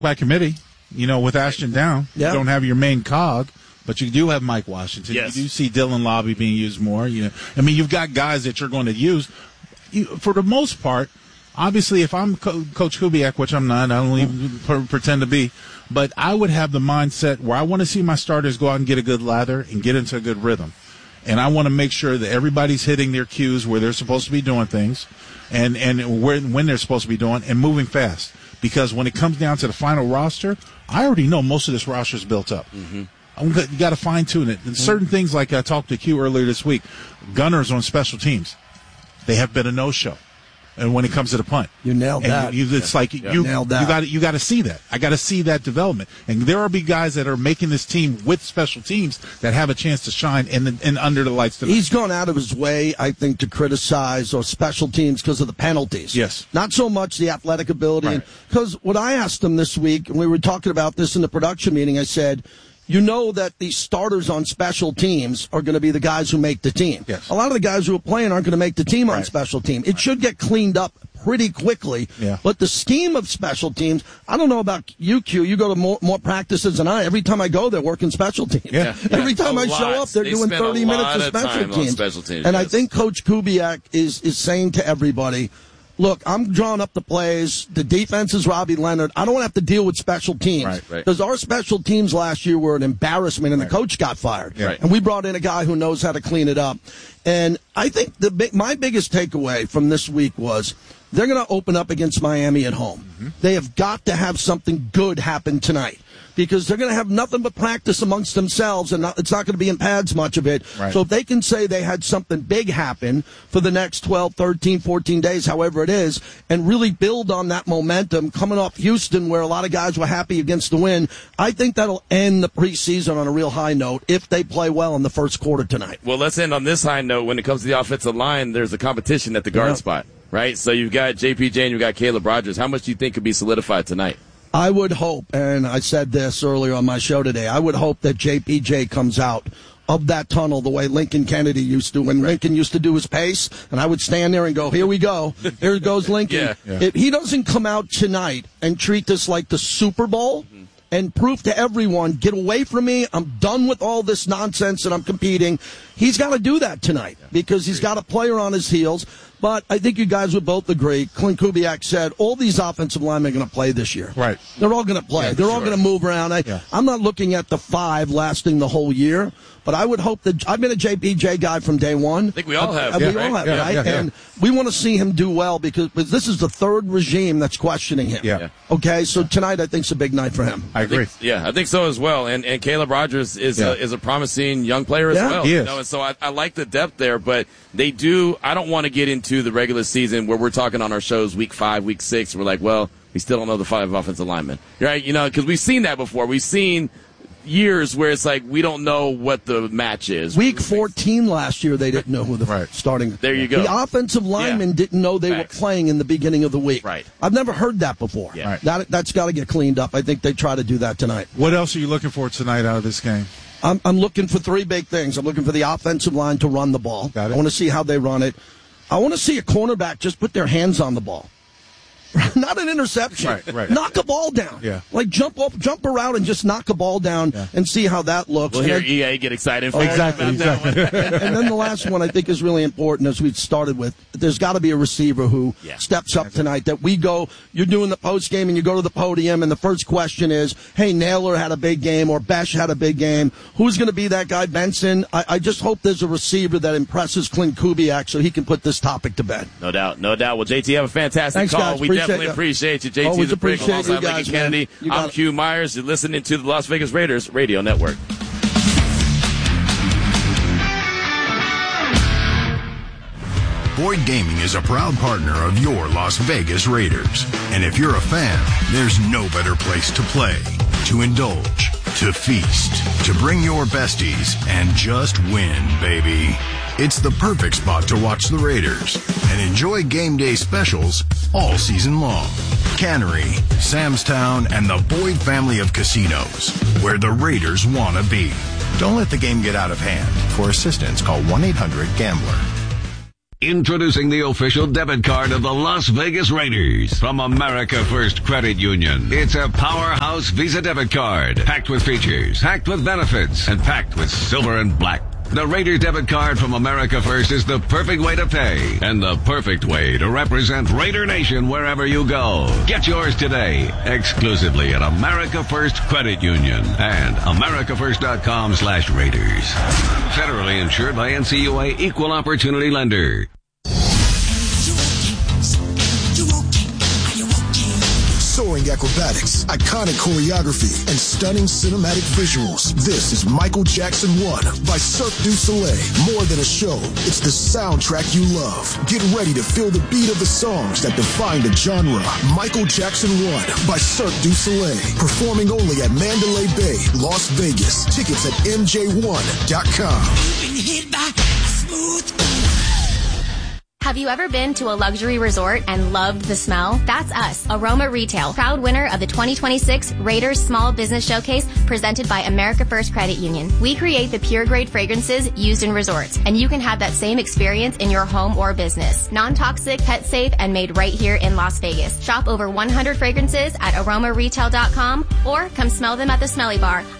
by committee, with Ashton down. Yeah. You don't have your main cog, but you do have Mike Washington. Yes. You do see Dylan Lobby being used more. You've got guys that you're going to use. For the most part, obviously, if I'm Coach Kubiak, which I'm not, I don't even pretend to be, but I would have the mindset where I want to see my starters go out and get a good lather and get into a good rhythm. And I want to make sure that everybody's hitting their cues where they're supposed to be doing things and when they're supposed to be doing and moving fast. Because when it comes down to the final roster, I already know most of this roster is built up. Mm-hmm. You got to fine-tune it. And certain things, like I talked to Q earlier this week, gunners on special teams, they have been a no-show. And when it comes to the punt, you nailed that. It's like you nailed that. You got to see that. I got to see that development. And there will be guys that are making this team with special teams that have a chance to shine and under the lights tonight. He's gone out of his way, I think, to criticize or special teams because of the penalties. Yes, not so much the athletic ability. Because what I asked him this week, and we were talking about this in the production meeting, I said, that these starters on special teams are going to be the guys who make the team. Yes. A lot of the guys who are playing aren't going to make the team on special team. It should get cleaned up pretty quickly. Yeah. But the scheme of special teams, I don't know about you, Q. You go to more practices than I. Every time I go, they're working special teams. Yeah. Every time I show up, they're doing 30 minutes of special teams. And I think Coach Kubiak is saying to everybody, look, I'm drawing up the plays. The defense is Robbie Leonard. I don't want to have to deal with special teams. Because our special teams last year were an embarrassment, and the coach got fired. Yeah. And we brought in a guy who knows how to clean it up. And I think my biggest takeaway from this week was they're going to open up against Miami at home. Mm-hmm. They have got to have something good happen tonight. Because they're going to have nothing but practice amongst themselves, and it's not going to be in pads much of it. Right. So if they can say they had something big happen for the next 12, 13, 14 days, however it is, and really build on that momentum coming off Houston where a lot of guys were happy against the win, I think that'll end the preseason on a real high note if they play well in the first quarter tonight. Well, let's end on this high note. When it comes to the offensive line, there's a competition at the guard spot, right? So you've got JPJ and you've got Caleb Rogers. How much do you think could be solidified tonight? I would hope, and I said this earlier on my show today, I would hope that JPJ comes out of that tunnel the way Lincoln Kennedy used to when Lincoln used to do his pace, and I would stand there and go, here we go. Here goes Lincoln. If he doesn't come out tonight and treat this like the Super Bowl and prove to everyone, get away from me, I'm done with all this nonsense and I'm competing, he's got to do that tonight because he's got a player on his heels. But I think you guys would both agree, Clint Kubiak said, all these offensive linemen are going to play this year. Right. They're all going to play. They're all going to move around. I'm not looking at the 5 lasting the whole year, but I would hope that I've been a JPJ guy from day one. I think we all have. We all have, right? And we want to see him do well because this is the third regime that's questioning him. Yeah. Okay, so tonight I think is a big night for him. I agree. I think so as well. And Caleb Rogers is a promising young player as well. He is. And so I like the depth there, but they do. I don't want to get into the regular season where we're talking on our shows week 5, week 6. We're like, well, we still don't know the 5 offensive linemen, right? Because we've seen that before. We've seen years where it's like we don't know what the match is. Week 14 last year, they didn't know who the starting. There you go. The offensive linemen didn't know they were playing in the beginning of the week. Right. I've never heard that before. Yeah. That's got to get cleaned up. I think they try to do that tonight. What else are you looking for tonight out of this game? I'm looking for 3 big things. I'm looking for the offensive line to run the ball. Got it. I want to see how they run it. I want to see a cornerback just put their hands on the ball. Not an interception. Right. Knock a ball down. Yeah. Like jump around and just knock a ball down and see how that looks. We'll hear EA get excited. Exactly. And then the last one I think is really important as we started with. There's got to be a receiver who steps up tonight that we go, you're doing the post game and you go to the podium and the first question is, hey, Naylor had a big game or Besh had a big game. Who's going to be that guy, Benson? I just hope there's a receiver that impresses Clint Kubiak so he can put this topic to bed. No doubt. Well, JT, have a fantastic Thanks, call. Guys. Definitely appreciate you. JT Always the Brick appreciate alongside you guys, Lincoln Kennedy. I'm Hugh Myers. You're listening to the Las Vegas Raiders Radio Network. Boyd Gaming is a proud partner of your Las Vegas Raiders. And if you're a fan, there's no better place to play, to indulge, to feast, to bring your besties, and just win, baby. It's the perfect spot to watch the Raiders and enjoy game day specials all season long. Cannery, Samstown, and the Boyd family of casinos, where the Raiders want to be. Don't let the game get out of hand. For assistance, call 1-800-GAMBLER. Introducing the official debit card of the Las Vegas Raiders from America First Credit Union. It's a powerhouse Visa debit card, packed with features, packed with benefits, and packed with silver and black. The Raider debit card from America First is the perfect way to pay and the perfect way to represent Raider Nation wherever you go. Get yours today, exclusively at America First Credit Union and americafirst.com/Raiders. Federally insured by NCUA Equal Opportunity Lender. Soaring acrobatics, iconic choreography, and stunning cinematic visuals. This is Michael Jackson 1 by Cirque du Soleil. More than a show, it's the soundtrack you love. Get ready to feel the beat of the songs that define the genre. Michael Jackson 1 by Cirque du Soleil. Performing only at Mandalay Bay, Las Vegas. Tickets at MJ1.com. Have you ever been to a luxury resort and loved the smell? That's us, Aroma Retail, proud winner of the 2026 Raiders Small Business Showcase presented by America First Credit Union. We create the pure grade fragrances used in resorts, and you can have that same experience in your home or business. Non-toxic, pet safe, and made right here in Las Vegas. Shop over 100 fragrances at aromaretail.com or come smell them at the Smelly Bar